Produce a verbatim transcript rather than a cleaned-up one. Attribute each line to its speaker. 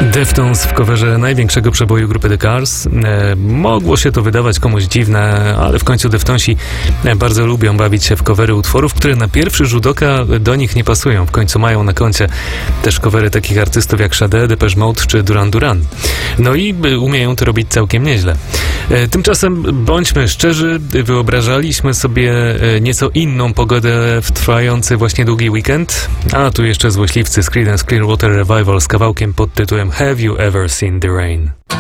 Speaker 1: Deftones w coverze największego przeboju grupy The Cars. E, mogło się to wydawać komuś dziwne, ale w końcu Deftonsi bardzo lubią bawić się w covery utworów, które na pierwszy rzut oka do nich nie pasują. W końcu mają na koncie też covery takich artystów jak Sade, Depeche Mode czy Duran Duran. No i umieją to robić całkiem nieźle. E, tymczasem bądźmy szczerzy, wyobrażaliśmy sobie nieco inną pogodę w trwający właśnie długi weekend, a tu jeszcze złośliwcy z Creedence Clearwater Revival z kawałkiem pod tytułem Have You Ever Seen the Rain?